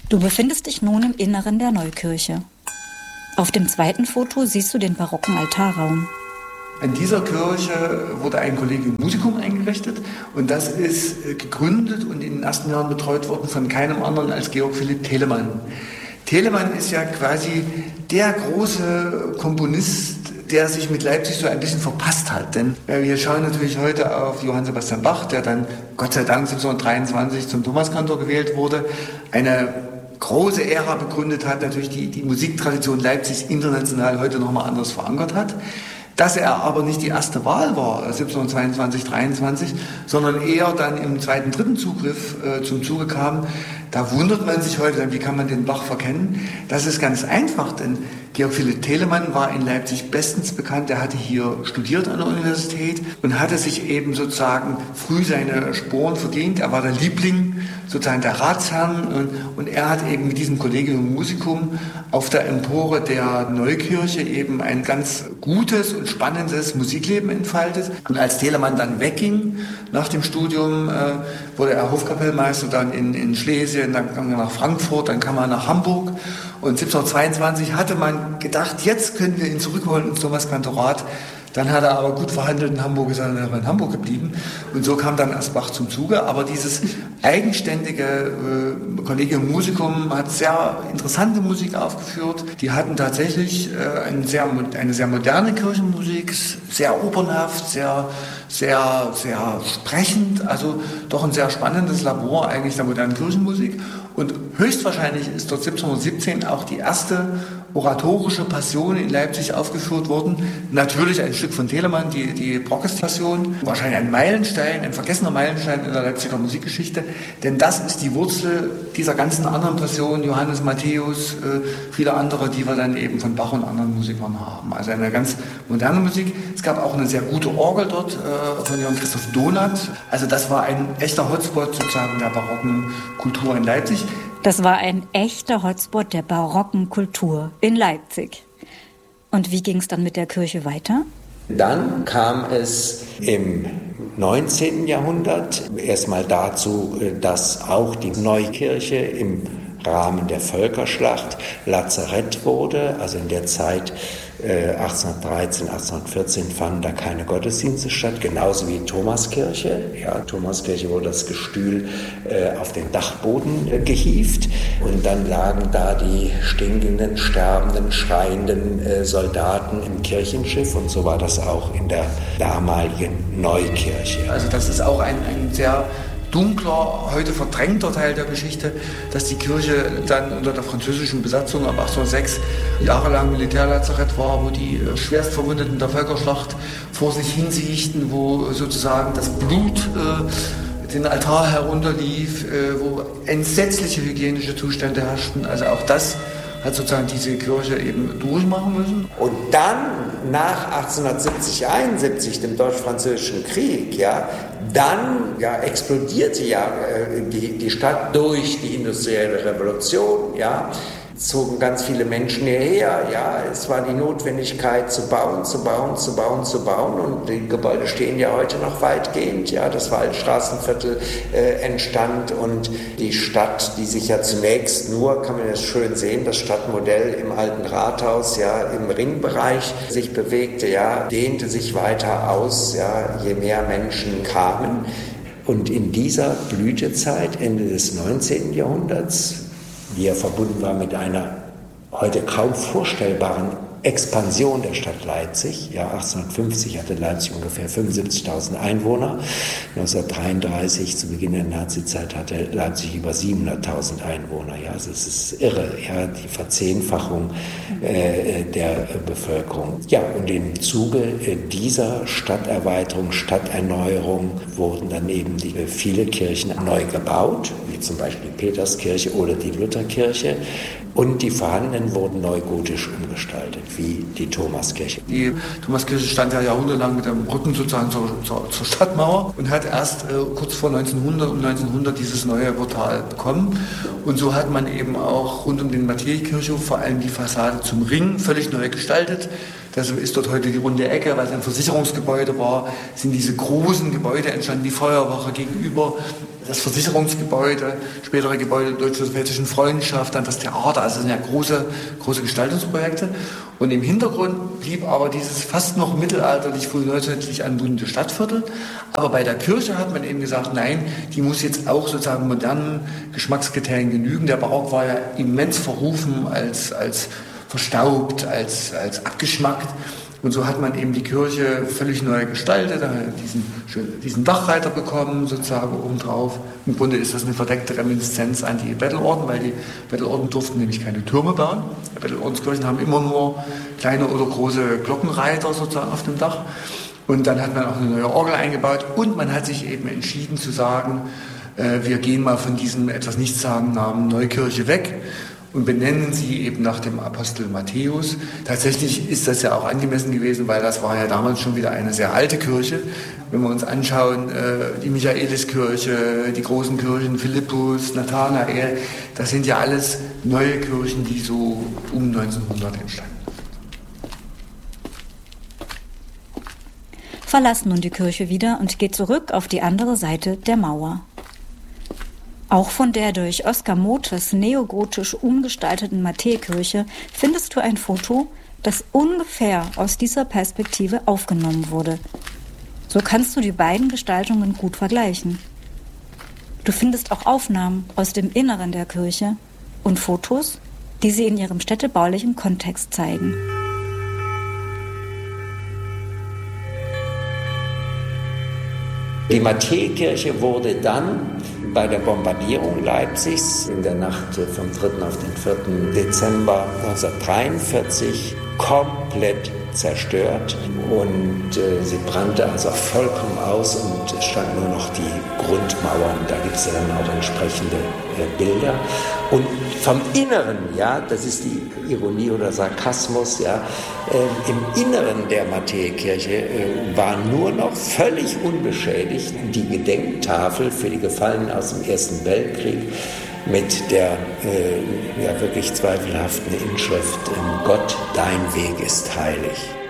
Du befindest dich nun im Inneren der Neukirche. Auf dem zweiten Foto siehst du den barocken Altarraum. In dieser Kirche wurde ein Collegium Musicum eingerichtet und das ist gegründet und in den ersten Jahren betreut worden von keinem anderen als Georg Philipp Telemann. Telemann ist ja quasi der große Komponist, der sich mit Leipzig so ein bisschen verpasst hat. Denn wir schauen natürlich heute auf Johann Sebastian Bach, der dann Gott sei Dank 1723 zum Thomaskantor gewählt wurde, eine große Ära begründet hat, natürlich die Musiktradition Leipzigs international heute nochmal anders verankert hat. Dass er aber nicht die erste Wahl war, 1722, 23, sondern eher dann im zweiten, dritten Zugriff zum Zuge kam, da wundert man sich heute, wie kann man den Bach verkennen? Das ist ganz einfach, denn Georg Philipp Telemann war in Leipzig bestens bekannt. Er hatte hier studiert an der Universität und hatte sich eben sozusagen früh seine Sporen verdient. Er war der Liebling sozusagen der Ratsherren und er hat eben mit diesem Collegium Musicum auf der Empore der Neukirche eben ein ganz gutes und spannendes Musikleben entfaltet. Und als Telemann dann wegging nach dem Studium, wurde er Hofkapellmeister dann in Schlesien, dann kam er nach Frankfurt, dann kam er nach Hamburg. Und 1722 hatte man gedacht, jetzt können wir ihn zurückholen ins Thomaskantorat. Dann hat er aber gut verhandelt in Hamburg, ist er in Hamburg geblieben. Und so kam dann erst Bach zum Zuge. Aber dieses eigenständige Collegium Musicum hat sehr interessante Musik aufgeführt. Die hatten tatsächlich eine sehr moderne Kirchenmusik, sehr opernhaft, sehr sprechend. Also doch ein sehr spannendes Labor eigentlich der modernen Kirchenmusik. Und höchstwahrscheinlich ist dort 1717 auch die erste oratorische Passion in Leipzig aufgeführt worden. Natürlich ein Stück von Telemann, die Brockes-Passion. Wahrscheinlich ein Meilenstein, ein vergessener Meilenstein in der Leipziger Musikgeschichte. Denn das ist die Wurzel dieser ganzen anderen Passionen, Johannes Matthäus, viele andere, die wir dann eben von Bach und anderen Musikern haben. Also eine ganz moderne Musik. Es gab auch eine sehr gute Orgel dort von Johann Christoph Donath. Also das war ein echter Hotspot sozusagen der barocken Kultur in Leipzig. Das war ein echter Hotspot der barocken Kultur in Leipzig. Und wie ging es dann mit der Kirche weiter? Dann kam es im 19. Jahrhundert erstmal dazu, dass auch die Neukirche im Rahmen der Völkerschlacht Lazarett wurde. Also in der Zeit 1813, 1814 fanden da keine Gottesdienste statt, genauso wie Thomaskirche. Ja, Thomaskirche wurde das Gestühl auf den Dachboden gehievt und dann lagen da die stinkenden, sterbenden, schreienden Soldaten im Kirchenschiff und so war das auch in der damaligen Neukirche. Also das ist auch ein sehr dunkler, heute verdrängter Teil der Geschichte, dass die Kirche dann unter der französischen Besatzung ab 1806 jahrelang Militärlazarett war, wo die Schwerstverwundeten der Völkerschlacht vor sich hinsiechten, wo sozusagen das Blut den Altar herunterlief, wo entsetzliche hygienische Zustände herrschten. Also auch das hat sozusagen diese Kirche eben durchmachen müssen. Und dann, nach 1870, 71, dem Deutsch-Französischen Krieg, dann explodierte die Stadt durch die industrielle Revolution, zogen ganz viele Menschen hierher, es war die Notwendigkeit zu bauen und die Gebäude stehen ja heute noch weitgehend, das Waldstraßenviertel entstand und die Stadt, die sich ja zunächst nur, kann man jetzt schön sehen, das Stadtmodell im alten Rathaus, im Ringbereich sich bewegte, dehnte sich weiter aus, je mehr Menschen kamen und in dieser Blütezeit, Ende des 19. Jahrhunderts, die ja verbunden war mit einer heute kaum vorstellbaren Expansion der Stadt Leipzig. 1850 hatte Leipzig ungefähr 75.000 Einwohner. 1933, zu Beginn der Nazizeit, hatte Leipzig über 700.000 Einwohner. Also es ist irre, die Verzehnfachung der Bevölkerung. Und im Zuge dieser Stadterweiterung, Stadterneuerung wurden dann eben viele Kirchen neu gebaut, wie zum Beispiel die Peterskirche oder die Lutherkirche. Und die vorhandenen wurden neugotisch umgestaltet, wie die Thomaskirche. Die Thomaskirche stand ja jahrhundertelang mit dem Rücken sozusagen zur Stadtmauer und hat erst kurz vor 1900 dieses neue Portal bekommen. Und so hat man eben auch rund um den Matthäikirchhof vor allem die Fassade zum Ring völlig neu gestaltet. Das ist dort heute die runde Ecke, weil es ein Versicherungsgebäude war, sind diese großen Gebäude entstanden, die Feuerwache gegenüber, das Versicherungsgebäude, spätere Gebäude der Deutsch-Sowjetischen Freundschaft, dann das Theater, also das sind ja große Gestaltungsprojekte. Und im Hintergrund blieb aber dieses fast noch mittelalterlich, frühneuzeitlich anmutende Stadtviertel. Aber bei der Kirche hat man eben gesagt, nein, die muss jetzt auch sozusagen modernen Geschmackskriterien genügen. Der Barock war ja immens verrufen als verstaubt, als abgeschmackt. Und so hat man eben die Kirche völlig neu gestaltet, diesen Dachreiter bekommen, sozusagen obendrauf. Im Grunde ist das eine verdeckte Reminiszenz an die Bettelorden, weil die Bettelorden durften nämlich keine Türme bauen. Die Bettelordenskirchen haben immer nur kleine oder große Glockenreiter sozusagen auf dem Dach. Und dann hat man auch eine neue Orgel eingebaut und man hat sich eben entschieden zu sagen, wir gehen mal von diesem etwas nichtssagenden Namen Neukirche weg und benennen sie eben nach dem Apostel Matthäus. Tatsächlich ist das ja auch angemessen gewesen, weil das war ja damals schon wieder eine sehr alte Kirche. Wenn wir uns anschauen, die Michaeliskirche, die großen Kirchen, Philippus, Nathanael, das sind ja alles neue Kirchen, die so um 1900 entstanden. Verlasst nun die Kirche wieder und geht zurück auf die andere Seite der Mauer. Auch von der durch Oskar Mothes neogotisch umgestalteten Matthäikirche findest du ein Foto, das ungefähr aus dieser Perspektive aufgenommen wurde. So kannst du die beiden Gestaltungen gut vergleichen. Du findest auch Aufnahmen aus dem Inneren der Kirche und Fotos, die sie in ihrem städtebaulichen Kontext zeigen. Die Matthäikirche wurde dann bei der Bombardierung Leipzigs in der Nacht vom 3. auf den 4. Dezember 1943 komplett zerstört und sie brannte also vollkommen aus und es stand nur noch die Grundmauern. Da gibt es ja dann auch entsprechende Bilder. Und vom Inneren, ja, das ist die Ironie oder Sarkasmus, ja, im Inneren der Matthäikirche war nur noch völlig unbeschädigt die Gedenktafel für die Gefallenen aus dem Ersten Weltkrieg mit der wirklich zweifelhaften Inschrift: Gott, dein Weg ist heilig.